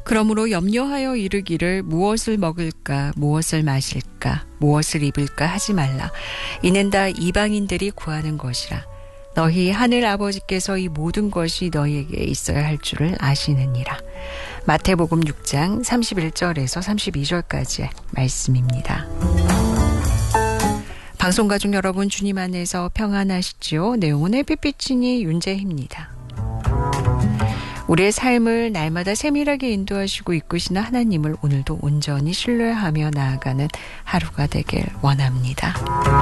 그러므로 염려하여 이르기를 무엇을 먹을까, 무엇을 마실까, 무엇을 입을까 하지 말라. 이는 다 이방인들이 구하는 것이라. 너희 하늘 아버지께서 이 모든 것이 너희에게 있어야 할 줄을 아시느니라. 마태복음 6장 31절에서 32절까지의 말씀입니다. 방송가족 여러분, 주님 안에서 평안하시지요? 내용은 햇빛비치니 윤재희입니다. 우리의 삶을 날마다 세밀하게 인도하시고 이끄시는 하나님을 오늘도 온전히 신뢰하며 나아가는 하루가 되길 원합니다.